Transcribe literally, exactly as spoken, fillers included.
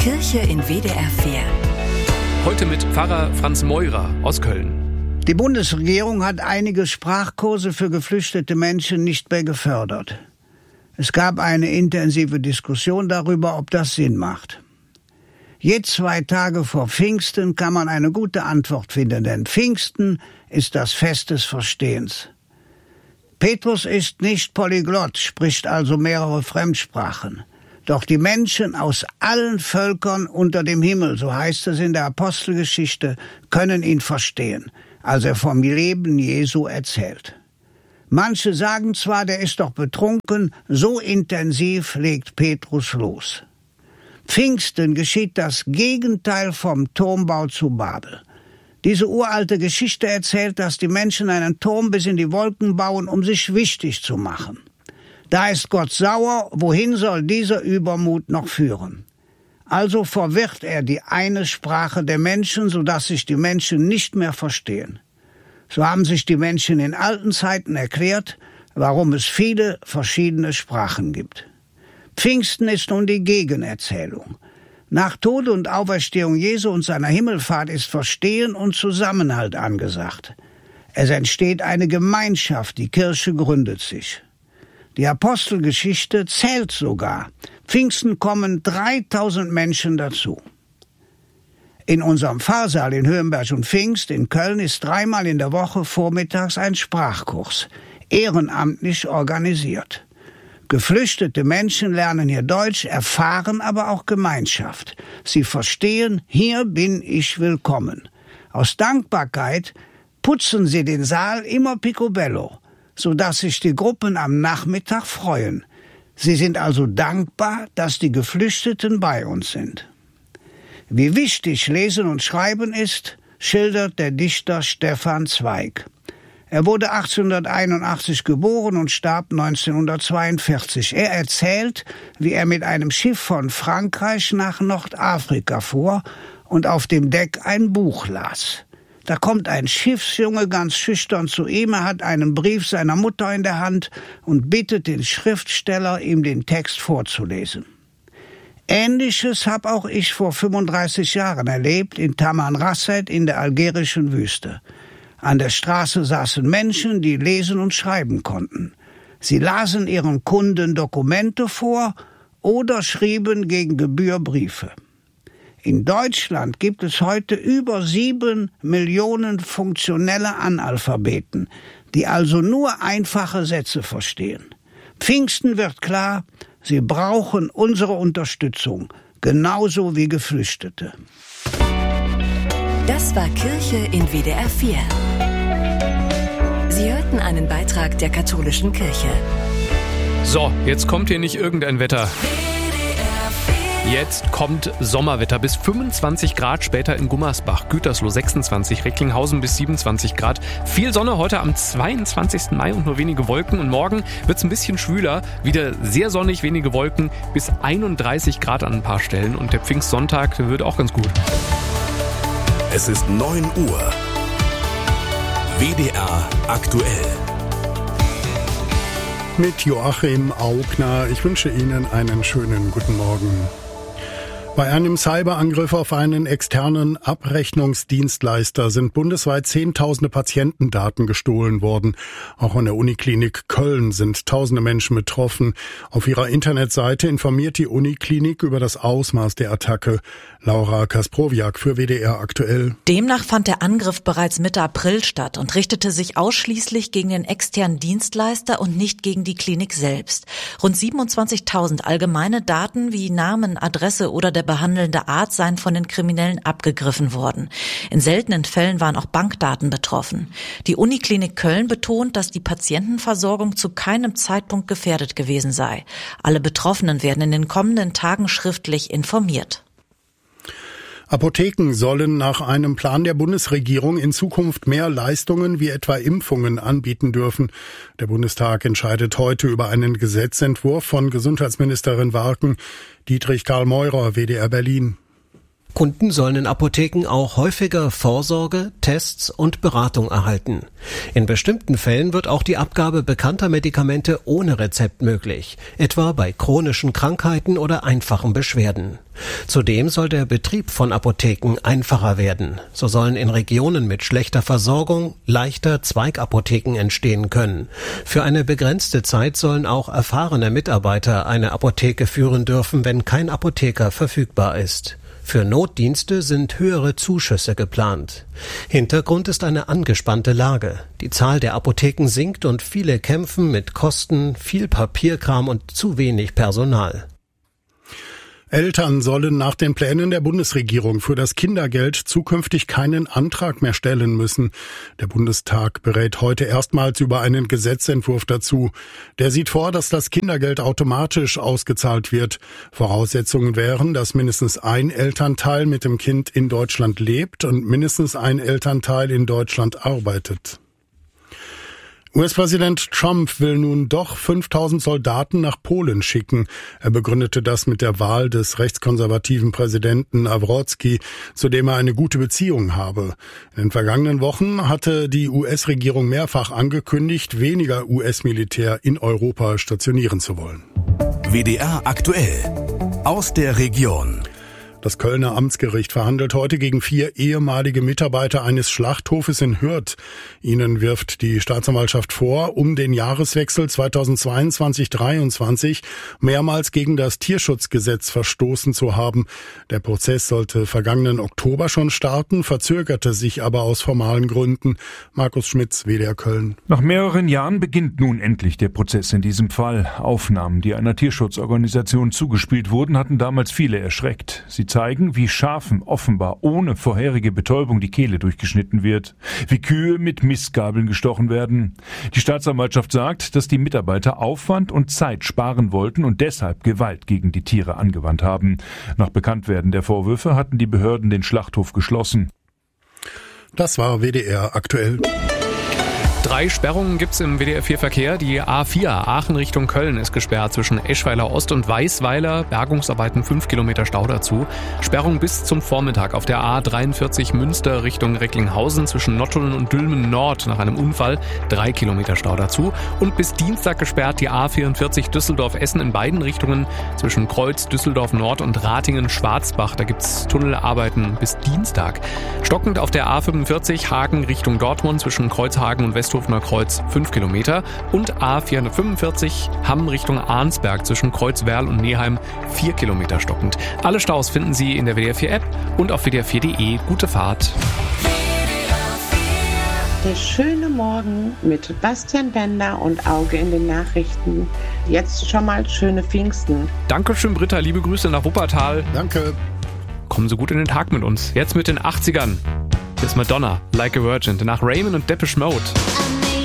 Kirche in W D R vier. Heute mit Pfarrer Franz Meurer aus Köln. Die Bundesregierung hat einige Sprachkurse für geflüchtete Menschen nicht mehr gefördert. Es gab eine intensive Diskussion darüber, ob das Sinn macht. Je zwei Tage vor Pfingsten kann man eine gute Antwort finden, denn Pfingsten ist das Fest des Verstehens. Petrus ist nicht Polyglott, spricht also mehrere Fremdsprachen. Doch die Menschen aus allen Völkern unter dem Himmel, so heißt es in der Apostelgeschichte, können ihn verstehen, als er vom Leben Jesu erzählt. Manche sagen zwar, der ist doch betrunken, so intensiv legt Petrus los. Pfingsten geschieht das Gegenteil vom Turmbau zu Babel. Diese uralte Geschichte erzählt, dass die Menschen einen Turm bis in die Wolken bauen, um sich wichtig zu machen. Da ist Gott sauer, wohin soll dieser Übermut noch führen? Also verwirrt er die eine Sprache der Menschen, sodass sich die Menschen nicht mehr verstehen. So haben sich die Menschen in alten Zeiten erklärt, warum es viele verschiedene Sprachen gibt. Pfingsten ist nun die Gegenerzählung. Nach Tod und Auferstehung Jesu und seiner Himmelfahrt ist Verstehen und Zusammenhalt angesagt. Es entsteht eine Gemeinschaft, die Kirche gründet sich. Die Apostelgeschichte zählt sogar. Pfingsten kommen dreitausend Menschen dazu. In unserem Pfarrsaal in Höhenberg und Pfingst in Köln ist dreimal in der Woche vormittags ein Sprachkurs, ehrenamtlich organisiert. Geflüchtete Menschen lernen hier Deutsch, erfahren aber auch Gemeinschaft. Sie verstehen, hier bin ich willkommen. Aus Dankbarkeit putzen sie den Saal immer picobello, sodass sich die Gruppen am Nachmittag freuen. Sie sind also dankbar, dass die Geflüchteten bei uns sind. Wie wichtig Lesen und Schreiben ist, schildert der Dichter Stefan Zweig. Er wurde achtzehnhunderteinundachtzig geboren und starb neunzehnhundertzweiundvierzig. Er erzählt, wie er mit einem Schiff von Frankreich nach Nordafrika fuhr und auf dem Deck ein Buch las. Da kommt ein Schiffsjunge ganz schüchtern zu ihm, er hat einen Brief seiner Mutter in der Hand und bittet den Schriftsteller, ihm den Text vorzulesen. Ähnliches habe auch ich vor fünfunddreißig Jahren erlebt in Tamanrasset in der algerischen Wüste. An der Straße saßen Menschen, die lesen und schreiben konnten. Sie lasen ihren Kunden Dokumente vor oder schrieben gegen Gebühr Briefe. In Deutschland gibt es heute über sieben Millionen funktionelle Analphabeten, die also nur einfache Sätze verstehen. Pfingsten wird klar, sie brauchen unsere Unterstützung, genauso wie Geflüchtete. Das war Kirche in W D R vier. Sie hörten einen Beitrag der katholischen Kirche. So, jetzt kommt hier nicht irgendein Wetter. Jetzt kommt Sommerwetter bis fünfundzwanzig Grad, später in Gummersbach, Gütersloh sechsundzwanzig, Recklinghausen bis siebenundzwanzig Grad. Viel Sonne heute am zweiundzwanzigsten Mai und nur wenige Wolken. Und morgen wird es ein bisschen schwüler, wieder sehr sonnig, wenige Wolken, bis einunddreißig Grad an ein paar Stellen. Und der Pfingstsonntag wird auch ganz gut. Es ist neun Uhr. W D R aktuell. Mit Joachim Augner. Ich wünsche Ihnen einen schönen guten Morgen. Bei einem Cyberangriff auf einen externen Abrechnungsdienstleister sind bundesweit zehntausende Patientendaten gestohlen worden. Auch an der Uniklinik Köln sind tausende Menschen betroffen. Auf ihrer Internetseite informiert die Uniklinik über das Ausmaß der Attacke. Laura Kasprowiak für W D R aktuell. Demnach fand der Angriff bereits Mitte April statt und richtete sich ausschließlich gegen den externen Dienstleister und nicht gegen die Klinik selbst. Rund siebenundzwanzigtausend allgemeine Daten wie Namen, Adresse oder der behandelnde Arzt seien von den Kriminellen abgegriffen worden. In seltenen Fällen waren auch Bankdaten betroffen. Die Uniklinik Köln betont, dass die Patientenversorgung zu keinem Zeitpunkt gefährdet gewesen sei. Alle Betroffenen werden in den kommenden Tagen schriftlich informiert. Apotheken sollen nach einem Plan der Bundesregierung in Zukunft mehr Leistungen wie etwa Impfungen anbieten dürfen. Der Bundestag entscheidet heute über einen Gesetzentwurf von Gesundheitsministerin Warken. Dietrich Karl Meurer, W D R Berlin. Kunden sollen in Apotheken auch häufiger Vorsorge, Tests und Beratung erhalten. In bestimmten Fällen wird auch die Abgabe bekannter Medikamente ohne Rezept möglich, etwa bei chronischen Krankheiten oder einfachen Beschwerden. Zudem soll der Betrieb von Apotheken einfacher werden. So sollen in Regionen mit schlechter Versorgung leichter Zweigapotheken entstehen können. Für eine begrenzte Zeit sollen auch erfahrene Mitarbeiter eine Apotheke führen dürfen, wenn kein Apotheker verfügbar ist. Für Notdienste sind höhere Zuschüsse geplant. Hintergrund ist eine angespannte Lage. Die Zahl der Apotheken sinkt und viele kämpfen mit Kosten, viel Papierkram und zu wenig Personal. Eltern sollen nach den Plänen der Bundesregierung für das Kindergeld zukünftig keinen Antrag mehr stellen müssen. Der Bundestag berät heute erstmals über einen Gesetzentwurf dazu. Der sieht vor, dass das Kindergeld automatisch ausgezahlt wird. Voraussetzungen wären, dass mindestens ein Elternteil mit dem Kind in Deutschland lebt und mindestens ein Elternteil in Deutschland arbeitet. U S-Präsident Trump will nun doch fünftausend Soldaten nach Polen schicken. Er begründete das mit der Wahl des rechtskonservativen Präsidenten Nawrocki, zu dem er eine gute Beziehung habe. In den vergangenen Wochen hatte die U S-Regierung mehrfach angekündigt, weniger U S-Militär in Europa stationieren zu wollen. W D R aktuell aus der Region. Das Kölner Amtsgericht verhandelt heute gegen vier ehemalige Mitarbeiter eines Schlachthofes in Hürth. Ihnen wirft die Staatsanwaltschaft vor, um den Jahreswechsel zweitausendzweiundzwanzig dreiundzwanzig mehrmals gegen das Tierschutzgesetz verstoßen zu haben. Der Prozess sollte vergangenen Oktober schon starten, verzögerte sich aber aus formalen Gründen. Markus Schmitz, W D R Köln. Nach mehreren Jahren beginnt nun endlich der Prozess in diesem Fall. Aufnahmen, die einer Tierschutzorganisation zugespielt wurden, hatten damals viele erschreckt. Sie zeigen, wie Schafen offenbar ohne vorherige Betäubung die Kehle durchgeschnitten wird, wie Kühe mit Mistgabeln gestochen werden. Die Staatsanwaltschaft sagt, dass die Mitarbeiter Aufwand und Zeit sparen wollten und deshalb Gewalt gegen die Tiere angewandt haben. Nach Bekanntwerden der Vorwürfe hatten die Behörden den Schlachthof geschlossen. Das war W D R aktuell. Drei Sperrungen gibt's im W D R vier Verkehr. Die A vier Aachen Richtung Köln ist gesperrt zwischen Eschweiler Ost und Weißweiler. Bergungsarbeiten fünf Kilometer Stau dazu. Sperrung bis zum Vormittag auf der A dreiundvierzig Münster Richtung Recklinghausen zwischen Nottuln und Dülmen Nord nach einem Unfall. drei Kilometer Stau dazu. Und bis Dienstag gesperrt die A vierundvierzig Düsseldorf-Essen in beiden Richtungen zwischen Kreuz, Düsseldorf Nord und Ratingen-Schwarzbach. Da gibt's Tunnelarbeiten bis Dienstag. Stockend auf der A fünfundvierzig Hagen Richtung Dortmund zwischen Kreuzhagen und Westhofener Kreuz fünf Kilometer und A vierhundertfünfundvierzig Hamm Richtung Arnsberg zwischen Kreuzwerl und Neheim vier Kilometer stockend. Alle Staus finden Sie in der W D R vier App und auf W D R vier Punkt de. Gute Fahrt. Der schöne Morgen mit Bastian Bender und Auge in den Nachrichten. Jetzt schon mal schöne Pfingsten. Dankeschön, Britta. Liebe Grüße nach Wuppertal. Danke. Kommen Sie gut in den Tag mit uns. Jetzt mit den achtzigern. Hier ist Madonna, Like a Virgin. Danach Raymond und Depeche Mode.